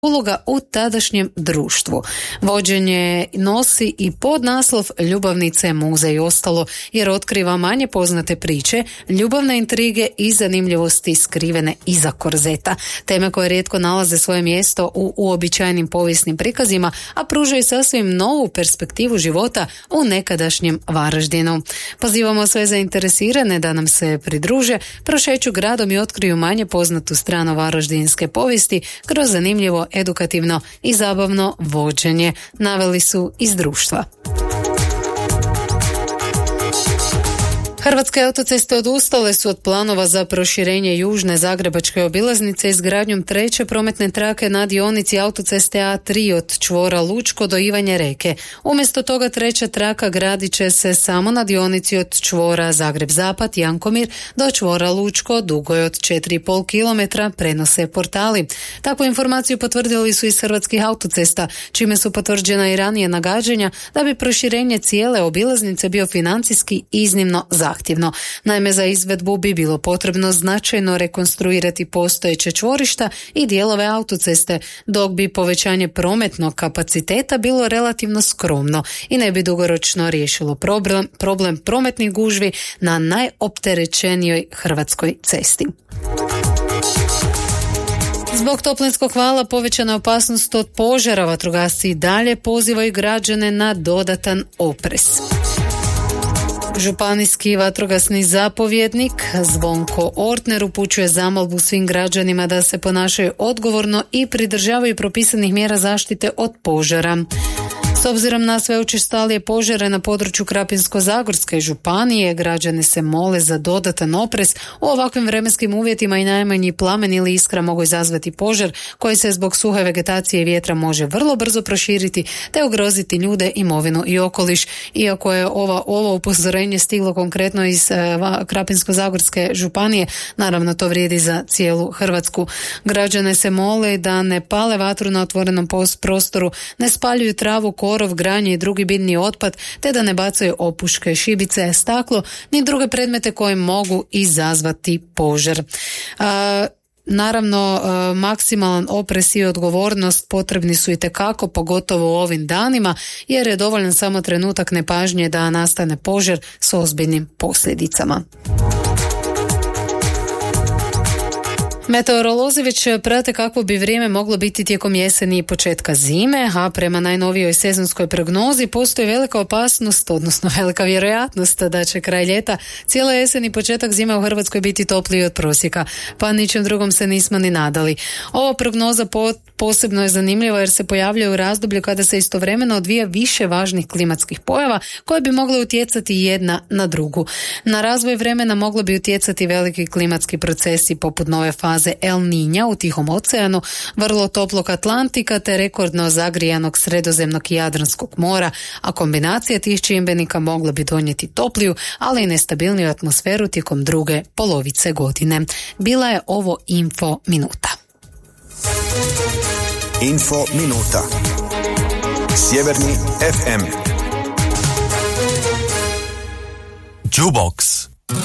uloga u tadašnjem društvu. Vođenje nosi i podnaslov Ljubavnice, muze i ostalo, jer otkriva manje poznate priče, ljubavne intrige i zanimljivosti skrivene iza korzeta. Teme koje rijetko nalaze svoje mjesto u uobičajenim povijesnim prikazima, a pružaju sasvim novu perspektivu života u nekadašnjem Varaždinu. Pozivamo sve zainteresirane da nam se pridruže, prošeću gradom i otkriju manje poznatu stranu varaždinske povijesti kroz zanimljivo, edukativno i zabavno vođenje, naveli su iz društva. Hrvatske autoceste odustale su od planova za proširenje južne zagrebačke obilaznice izgradnjom treće prometne trake na dionici autoceste A3 od čvora Lučko do Ivanje Reke. Umjesto toga treća traka gradit će se samo na dionici od čvora Zagreb-Zapad, Jankomir do čvora Lučko, dugo je od 4,5 km, prenose portali. Takvu informaciju potvrdili su iz Hrvatskih autocesta, čime su potvrđena i ranije nagađanja da bi proširenje cijele obilaznice bio financijski iznimno zahtjevno. Naime, za izvedbu bi bilo potrebno značajno rekonstruirati postojeće čvorišta i dijelove autoceste, dok bi povećanje prometnog kapaciteta bilo relativno skromno i ne bi dugoročno riješilo problem prometnih gužvi na najopterećenijoj hrvatskoj cesti. Zbog toplinskog vala povećana opasnost od požara, vatrogasci i dalje pozivaju građane na dodatan oprez. Županijski vatrogasni zapovjednik Zvonko Ortner upućuje zamolbu svim građanima da se ponašaju odgovorno i pridržavaju propisanih mjera zaštite od požara. S obzirom na sve učestalije požare na području Krapinsko-zagorske županije, građani se mole za dodatan oprez. U ovakvim vremenskim uvjetima i najmanji plamen ili iskra mogu izazvati požar koji se zbog suhe vegetacije i vjetra može vrlo brzo proširiti te ugroziti ljude, imovinu i okoliš. Iako je ovo upozorenje stiglo konkretno iz Krapinsko-zagorske županije, naravno to vrijedi za cijelu Hrvatsku. Građane se mole da ne pale vatru na otvorenom prostoru, ne spaljuju travu, korov, granje i drugi biljni otpad, te da ne bacaju opuške, šibice, staklo, ni druge predmete koje mogu izazvati požar. Naravno, maksimalan oprez i odgovornost potrebni su itekako, pogotovo u ovim danima, jer je dovoljan samo trenutak nepažnje da nastane požar s ozbiljnim posljedicama. Meteorolozi već prate kakvo bi vrijeme moglo biti tijekom jeseni i početka zime, a prema najnovijoj sezonskoj prognozi postoji velika opasnost, odnosno velika vjerojatnost da će kraj ljeta, cijela jesen i početak zime u Hrvatskoj biti topliji od prosjeka, pa ničem drugom se nismo ni nadali. Ova prognoza posebno je zanimljiva jer se pojavljuje u razdoblju kada se istovremeno odvija više važnih klimatskih pojava koje bi mogle utjecati jedna na drugu. Na razvoj vremena moglo bi utjecati veliki klimatski procesi poput nove faze El Niña u Tihom oceanu, vrlo toplog Atlantika te rekordno zagrijanog Sredozemnog i Jadranskog mora, a kombinacija tih čimbenika mogla bi donijeti topliju, ali i nestabilniju atmosferu tijekom druge polovice godine. Bila je ovo Info Minuta. Info Minuta. Sjeverni FM. Jukebox.